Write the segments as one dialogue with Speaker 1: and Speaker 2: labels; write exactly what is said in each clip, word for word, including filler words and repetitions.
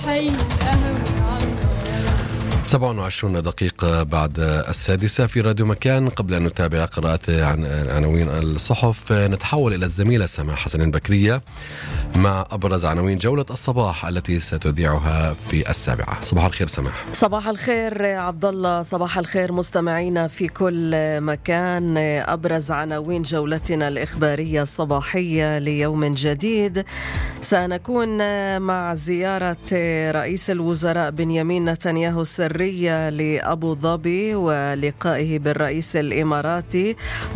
Speaker 1: حي الأهم
Speaker 2: سبعة وعشرون دقيقة بعد السادسة في راديو مكان. قبل أن نتابع قراءة عن عناوين الصحف نتحول إلى الزميلة سماح حسنين بكرية مع أبرز عناوين جولة الصباح التي ستذيعها في السابعة. صباح الخير سماح.
Speaker 3: صباح الخير عبد الله، صباح الخير مستمعينا في كل مكان. أبرز عناوين جولتنا الإخبارية الصباحية ليوم جديد، سنكون مع زيارة رئيس الوزراء بنيامين نتنياهو السرية لأبو ظبي ولقائه بالرئيس الإماراتي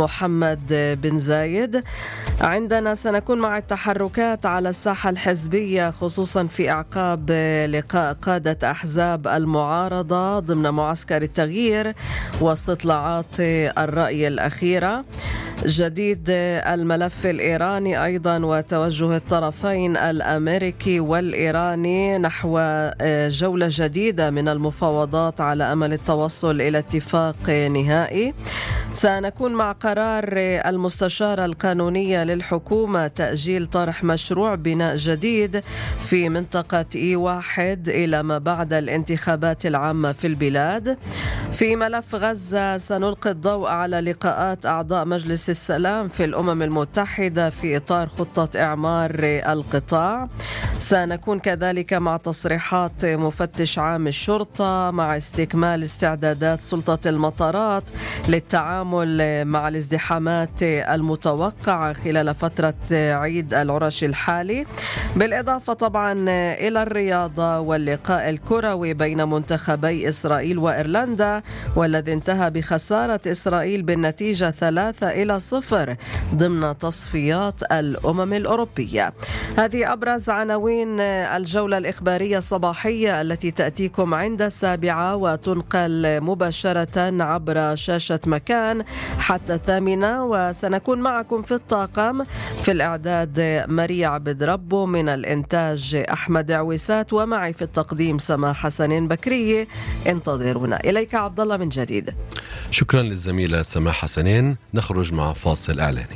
Speaker 3: محمد بن زايد. عندنا سنكون مع التحركات على الساحة الحزبية خصوصا في أعقاب لقاء قادة أحزاب المعارضة ضمن معسكر التغيير واستطلاعات الرأي الأخيرة. جديد الملف الإيراني أيضا وتوجه الطرفين الأمريكي والإيراني نحو جولة جديدة من المفاوضات على أمل التوصل إلى اتفاق نهائي. سنكون مع قرار المستشارة القانونية للحكومة تأجيل طرح مشروع بناء جديد في منطقة إي واحد إلى ما بعد الانتخابات العامة في البلاد. في ملف غزة سنلقي الضوء على لقاءات أعضاء مجلس السلام في الأمم المتحدة في إطار خطة إعمار القطاع. سنكون كذلك مع تصريحات مفتش عام الشرطة مع استكمال استعدادات سلطة المطارات للتعامل مع الازدحامات المتوقعة خلال فترة عيد العرش الحالي، بالإضافة طبعا إلى الرياضة واللقاء الكروي بين منتخبي إسرائيل وإيرلندا والذي انتهى بخسارة إسرائيل بالنتيجة ثلاثة إلى صفر ضمن تصفيات الأمم الأوروبية. هذه أبرز عناوين الجولة الإخبارية الصباحية التي تأتيكم عند السابعة وتنقل مباشرة عبر شاشة مكان حتى الثامنة. وسنكون معكم في الطاقم في الإعداد ماريا عبد ربو، من الإنتاج أحمد عويسات، ومعي في التقديم سماح حسنين بكرية. انتظرونا. إليك عبد الله من جديد.
Speaker 2: شكرا للزميلة سماح حسنين. نخرج مع فاصل إعلاني.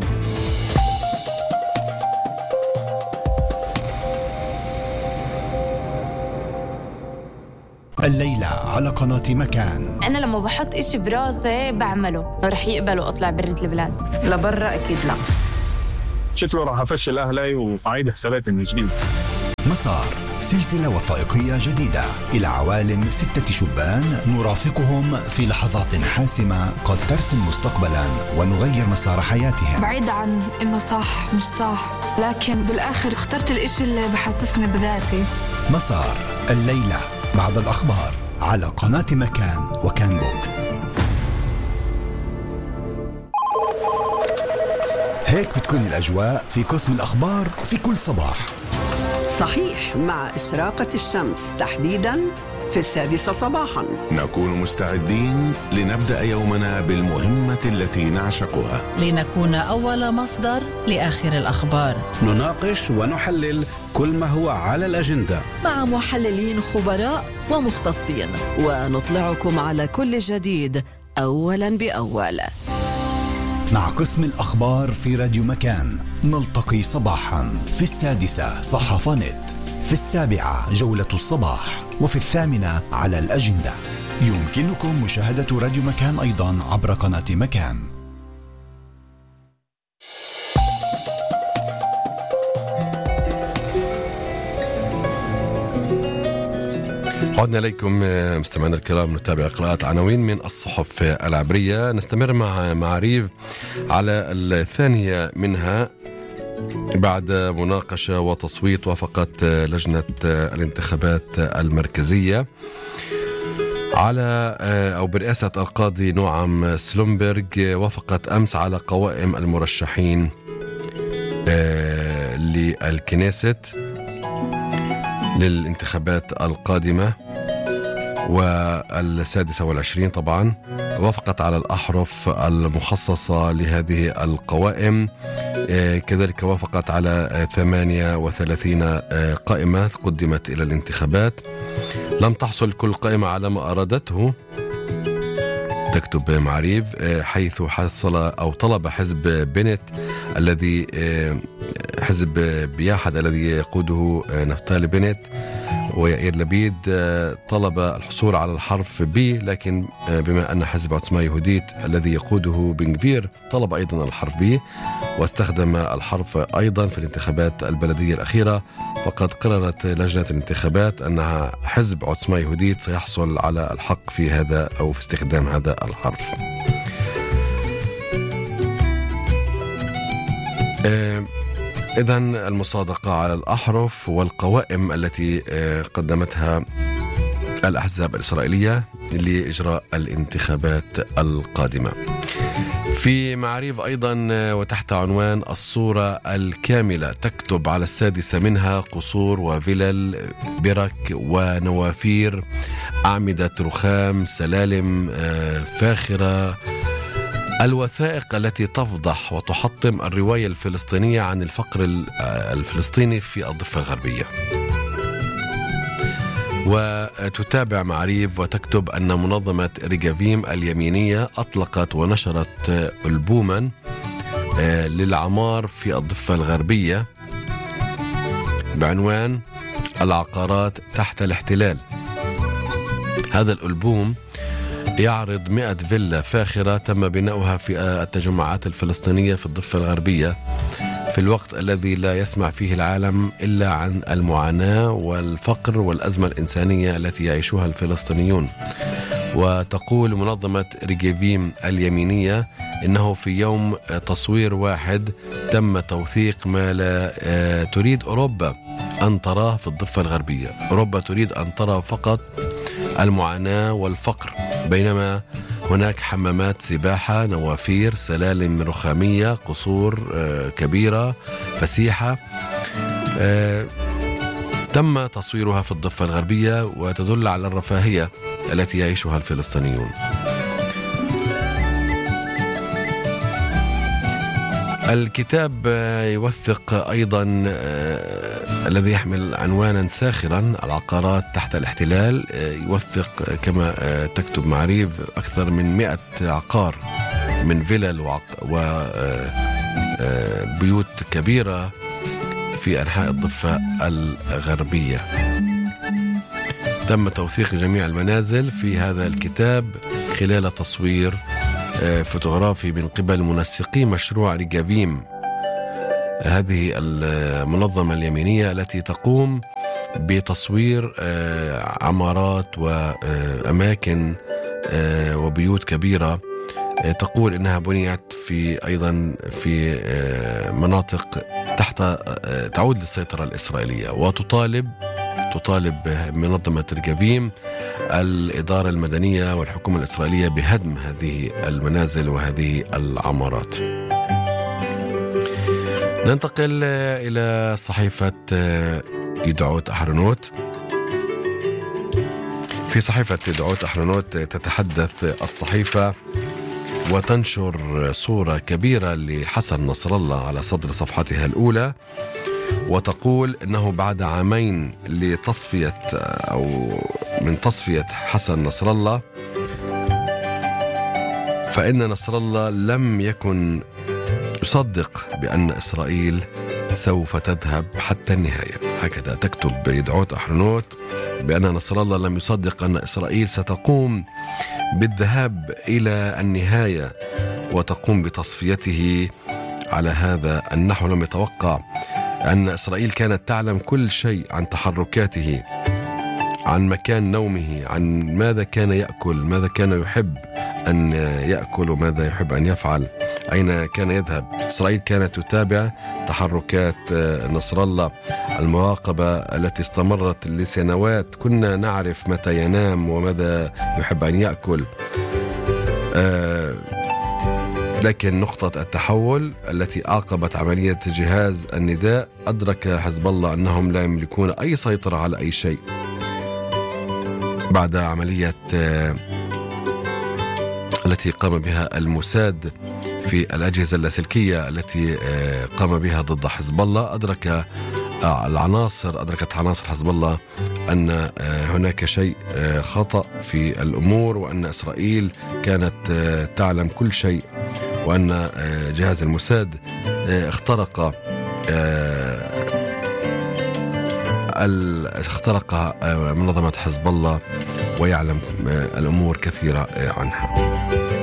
Speaker 4: الليلة على قناة مكان.
Speaker 1: أنا لما بحط إشي براسي بعمله، رح يقبلوا أطلع برة البلاد لبرا؟ أكيد لا.
Speaker 5: شكله راح أفشل أهلي وأعيد حساباتي من جديد.
Speaker 4: مسار، سلسلة وثائقية جديدة إلى عوالم ستة شبان نرافقهم في لحظات حاسمة قد ترسم مستقبلا ونغير مسار حياتهم.
Speaker 6: بعيد عن إنه صح مش صح، لكن بالآخر اخترت الإشي اللي بحسسني بذاتي.
Speaker 4: مسار، الليلة بعد الأخبار على قناة مكان وكان بوكس. هيك بتكون الأجواء في قسم الأخبار في كل صباح.
Speaker 7: صحيح، مع إشراقة الشمس تحديداً في السادسة صباحاً
Speaker 8: نكون مستعدين لنبدأ يومنا بالمهمة التي نعشقها،
Speaker 9: لنكون أول مصدر لآخر الأخبار.
Speaker 10: نناقش ونحلل كل ما هو على الأجندة
Speaker 11: مع محللين خبراء ومختصين، ونطلعكم على كل جديد أولاً بأول.
Speaker 4: مع قسم الأخبار في راديو مكان نلتقي صباحا في السادسة صحافة نت، في السابعة جولة الصباح، وفي الثامنة على الأجندة. يمكنكم مشاهدة راديو مكان أيضا عبر قناة مكان.
Speaker 2: عدنا إليكم مستمعينا الكرام، نتابع قراءة عناوين من الصحف العبرية. نستمر مع معاريف على الثانية منها بعد مناقشة وتصويت. وافقت لجنة الانتخابات المركزية على أو برئاسة القاضي نعم سلومبرغ، وافقت أمس على قوائم المرشحين للكنيست للانتخابات القادمة والسادسة والعشرين. طبعا وافقت على الأحرف المخصصة لهذه القوائم، كذلك وافقت على ثمانية وثلاثين قائمة قدمت إلى الانتخابات. لم تحصل كل قائمة على ما أرادته، تكتب معريف، حيث حصل أو طلب حزب بنت الذي حزب بياحد الذي يقوده نفتالي بنت ويائير لبيد طلب الحصول على الحرف بي، لكن بما أن حزب عظمى يهوديت الذي يقوده بن غفير طلب أيضا الحرف بي واستخدم الحرف أيضا في الانتخابات البلدية الأخيرة، فقد قررت لجنة الانتخابات أن حزب عظمى يهوديت سيحصل على الحق في هذا أو في استخدام هذا الحرف. إذن المصادقة على الأحرف والقوائم التي قدمتها الأحزاب الإسرائيلية لإجراء الانتخابات القادمة. في معاريف أيضا وتحت عنوان الصورة الكاملة، تكتب على السادسة منها قصور وفلل، برك ونوافير، أعمدة رخام، سلالم فاخرة، الوثائق التي تفضح وتحطم الرواية الفلسطينية عن الفقر الفلسطيني في الضفة الغربية. وتتابع معاريف وتكتب أن منظمة ريجافيم اليمينية أطلقت ونشرت ألبوما للعمار في الضفة الغربية بعنوان العقارات تحت الاحتلال. هذا الألبوم يعرض مئة فيلا فاخرة تم بناؤها في التجمعات الفلسطينية في الضفة الغربية في الوقت الذي لا يسمع فيه العالم إلا عن المعاناة والفقر والأزمة الإنسانية التي يعيشها الفلسطينيون. وتقول منظمة ريجافيم اليمينية إنه في يوم تصوير واحد تم توثيق ما لا تريد أوروبا أن تراه في الضفة الغربية. أوروبا تريد أن ترى فقط المعاناة والفقر، بينما هناك حمامات سباحة، نوافير، سلالم رخامية، قصور كبيرة فسيحة تم تصويرها في الضفة الغربية وتدل على الرفاهية التي يعيشها الفلسطينيون. الكتاب يوثق أيضا الذي يحمل عنوانا ساخرا، العقارات تحت الاحتلال، يوثق كما تكتب معاريف أكثر من مئة عقار من فلل وبيوت كبيرة في أنحاء الضفة الغربية. تم توثيق جميع المنازل في هذا الكتاب خلال تصوير فوتوغرافي من قبل منسقي مشروع ريجافيم، هذه المنظمة اليمينية التي تقوم بتصوير عمارات وأماكن وبيوت كبيرة. تقول إنها بنيت في أيضا في مناطق تحت تعود للسيطرة الإسرائيلية، وتطالب تطالب منظمة ريجافيم الإدارة المدنية والحكومة الإسرائيلية بهدم هذه المنازل وهذه العمارات. ننتقل إلى صحيفة يدعوت أحرنوت. في صحيفة يدعوت أحرنوت تتحدث الصحيفة وتنشر صورة كبيرة لحسن نصر الله على صدر صفحتها الأولى، وتقول أنه بعد عامين لتصفية أو من تصفية حسن نصر الله، فإن نصر الله لم يكن يصدق بأن إسرائيل سوف تذهب حتى النهاية. هكذا تكتب يدعوت أحرنوت بأن نصر الله لم يصدق أن إسرائيل ستقوم بالذهاب إلى النهاية وتقوم بتصفيته على هذا النحو. لم يتوقع أن إسرائيل كانت تعلم كل شيء عن تحركاته، عن مكان نومه، عن ماذا كان يأكل، ماذا كان يحب أن يأكل وماذا يحب أن يفعل، أين كان يذهب. إسرائيل كانت تتابع تحركات نصر الله، المراقبة التي استمرت لسنوات. كنا نعرف متى ينام وماذا يحب أن يأكل. آه لكن نقطة التحول التي أعقبت عملية جهاز النداء، أدرك حزب الله أنهم لا يملكون أي سيطرة على أي شيء. بعد عملية آه التي قام بها الموساد في الأجهزة اللاسلكية التي آه قام بها ضد حزب الله، أدرك آه العناصر أدركت عناصر حزب الله أن آه هناك شيء آه خطأ في الأمور، وأن إسرائيل كانت آه تعلم كل شيء، وأن جهاز الموساد اخترق اخترقها منظمة حزب الله ويعلم الأمور كثيرة عنها.